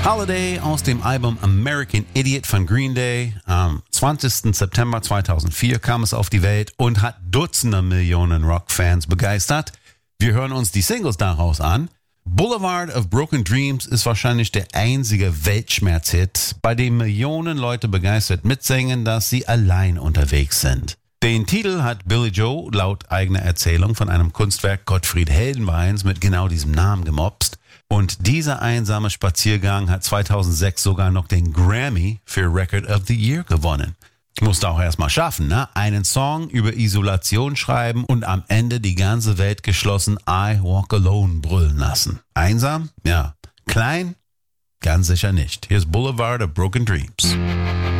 Holiday aus dem Album American Idiot von Green Day. Am 20. September 2004 kam es auf die Welt und hat Dutzende Millionen Rockfans begeistert. Wir hören uns die Singles daraus an. Boulevard of Broken Dreams ist wahrscheinlich der einzige Weltschmerzhit, bei dem Millionen Leute begeistert mitsingen, dass sie allein unterwegs sind. Den Titel hat Billy Joe laut eigener Erzählung von einem Kunstwerk Gottfried Heldenweins mit genau diesem Namen gemopst. Und dieser einsame Spaziergang hat 2006 sogar noch den Grammy für Record of the Year gewonnen. Musste auch erstmal schaffen, ne? Einen Song über Isolation schreiben und am Ende die ganze Welt geschlossen I Walk Alone brüllen lassen. Einsam? Ja. Klein? Ganz sicher nicht. Hier ist Boulevard of Broken Dreams.